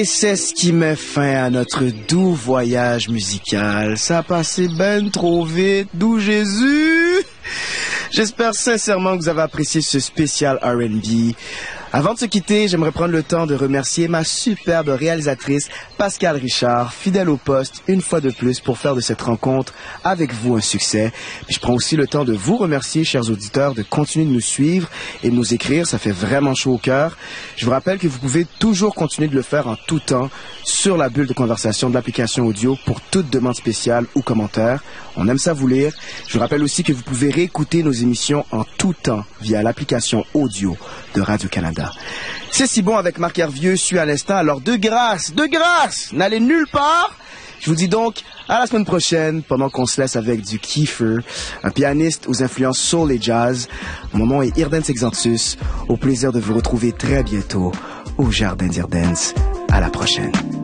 Et c'est ce qui met fin à notre doux voyage musical. Ça a passé ben trop vite, doux Jésus. J'espère sincèrement que vous avez apprécié ce spécial R&B. Avant de se quitter, j'aimerais prendre le temps de remercier ma superbe réalisatrice, Pascal Richard, fidèle au poste, une fois de plus, pour faire de cette rencontre avec vous un succès. Puis je prends aussi le temps de vous remercier, chers auditeurs, de continuer de nous suivre et de nous écrire. Ça fait vraiment chaud au cœur. Je vous rappelle que vous pouvez toujours continuer de le faire en tout temps sur la bulle de conversation de l'application audio pour toute demande spéciale ou commentaire. On aime ça vous lire. Je vous rappelle aussi que vous pouvez réécouter nos émissions en tout temps via l'application audio de Radio-Canada. C'est si bon avec Marc Hervieux, suis à l'instant. Alors de grâce, n'allez nulle part. Je vous dis donc à la semaine prochaine pendant qu'on se laisse avec du Kiefer, un pianiste aux influences soul et jazz. Mon nom est Irdens Exantus. Au plaisir de vous retrouver très bientôt au Jardin d'Irdens. À la prochaine.